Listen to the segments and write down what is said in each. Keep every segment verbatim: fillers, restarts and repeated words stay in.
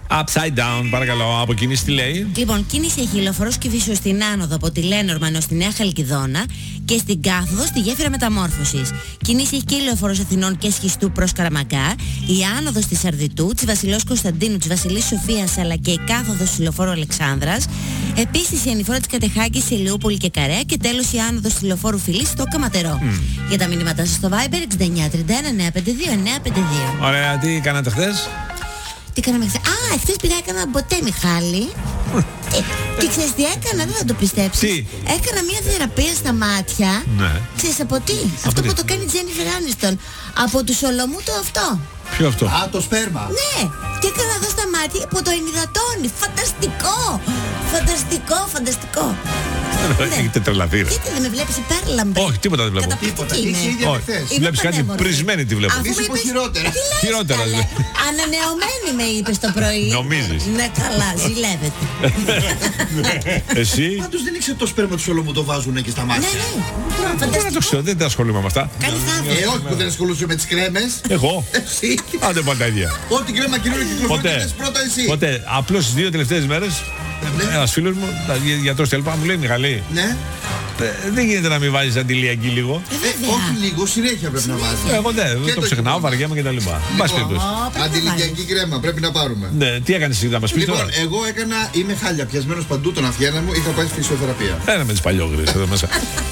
Upside down, παρακαλώ, από κίνηση τι λέει. Λοιπόν, κίνηση έχει λεωφορός Κηφισού στην άνοδο από τη Λένορμαν ως τη Νέα Χαλκιδόνα και στην κάθοδο στη γέφυρα Μεταμόρφωσης. Κίνηση έχει και η λεωφορός Αθηνών και Σχιστού προς Καραμαγκά, η άνοδος της Αρδιτού, της Βασιλέως Κωνσταντίνου, της Βασιλής Σοφίας αλλά και η κάθοδος της λεωφόρου Αλεξάνδρας. Επίσης η ανηφόρα της Κατεχάκης σε Ηλιούπολη και Καρέα και τέλος η άνοδος της λεωφόρου Φιλής στο Καματερό. Mm. Για τα μηνύματά σας στο Viber εξήντα εννιά τριάντα ένα εννιακόσια πενήντα δύο εννιακόσια πενήντα δύο. Ωραία, τι κάνατε χθες? Τι κάναμε χθες? Α, χθες πήγα έκανα ποτέ, Μιχάλη. ε, και ξέρεις τι έκανα, δεν θα το πιστέψεις. Τι? Έκανα μια θεραπεία στα μάτια. Ναι. Ξέρεις από τι? Από αυτό τι? Που το κάνει η Τζένιφερ Άνιστον. Από του Σολομού το αυτό. Ποιο αυτό? Α, το σπέρμα. Ναι. Και έκανα εδώ στα μάτια που το ενυδατώνει. Φανταστικό. Φανταστικό, φανταστικό. Έχετε τρελαθεί. Γιατί δεν με βλέπεις υπέρλαμπρη? Όχι, τίποτα δεν βλέπω. Τίποτα. Είσαι ίδια με χθες. Βλέπεις κάτι πρισμένη τη βλέπω. Είσαι που χειρότερα. Χειρότερα δηλαδή. Ανανεωμένη με είπες το πρωί. Νομίζεις? Ναι, καλά, ζηλεύεται. Εσύ? Πάντως δεν ήξερε το σπέρμα του Σολομού το βάζουν και στα μάτια. Ναι, ναι. Δεν το ξέρω, δεν τα ασχολούμαι με αυτά. Κάνει θαύμα. Ε, όχι που δεν ασχολούσαι με τις κρέμες. Εγώ? Εσύ. Άντε πάντα ίδια. Ό,τι κρέμα καινούργια κυκλοφορεί πρώτα εσύ. Ποτέ. Απλώς τις δύο τελευταίες μέρες ένας φίλος μου, γιατρός τελπά, μου λέει Μιχαλή, ναι. δεν γίνεται να μην βάζεις αντιλιακή λίγο. Ε, όχι λίγο, συνέχεια πρέπει να βάζεις. Εγώ δεν το ξεχνάω, βαριέμαι και τα λοιπά. Αντιλιακή κρέμα πρέπει να πάρουμε. Ναι, τι έκανες εσύ να μας πεις τώρα? Λοιπόν, εγώ έκανα, είμαι χάλια πιασμένος παντού τον αφιένα μου, είχα πάει στη φυσιοθεραπεία. Ένα με τις παλιόγρες εδώ μέσα.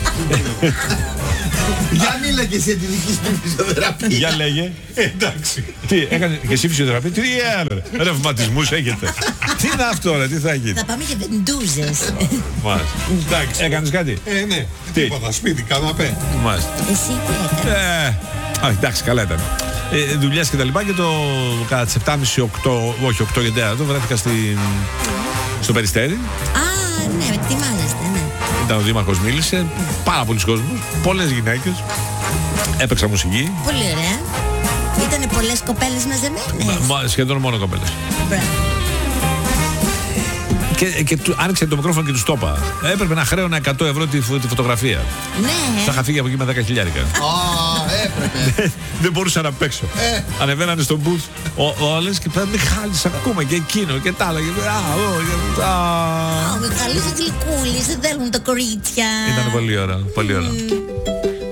Για μίλα και εσύ τη δική σου φυσιοθεραπεία. Για λέγε. Εντάξει. Τι έκανε και εσύ φυσιοθεραπεία? Τι άλλο, ρευματισμούς έχετε? Τι είναι αυτό ρε, τι θα γίνει? Θα πάμε για βεντούζες. Μάλιστα. Εντάξει, έκανες κάτι? Ε, ναι. Τι? Τίποτα, σπίτι, καναπέ. Μάλιστα. Εσύ τι έκανες? Ε, εντάξει, καλά ήταν. Ε, δουλειές και τα λοιπά και το κατά τις επτά και μισή οκτώ, όχι οκτώ και τέταρτο, βρέθηκα στην, στο Περιστέρι. Α, ναι, ετοιμάζεστε, ναι. Ήταν ο δήμαρχος, μίλησε, πάρα πολλοί κόσμος, πολλές γυναίκες, έπαιξα μουσική. Πολύ ωραία. Ήτανε πολλές κοπέλες μαζεμένες. Μα, σχεδόν μόνο κοπέλες. Μπράβο. Και, και του, άνοιξε το μικρόφωνο και του το είπα. Έπρεπε να χρέωνα εκατό ευρώ τη, τη φωτογραφία. Ναι. Θα είχα φύγει από εκεί με δέκα χιλιάρικα. Α, έπρεπε. Δεν μπορούσα να παίξω. Ε. Ανεβαίνανε στον booth ο Όλες και πέρα Μιχάλη, σ' ακούμε και εκείνο και τα άλλα. Ο Μιχάλης ο γλυκούλης, δεν θέλουν τα κορίτσια. Ήταν πολύ ωραία. Πολύ ωραία.